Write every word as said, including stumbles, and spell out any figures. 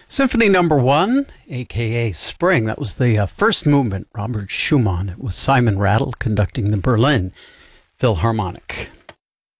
Symphony Number One, aka Spring. That was the uh, first movement, Robert Schumann. It was Simon Rattle conducting the Berlin Philharmonic.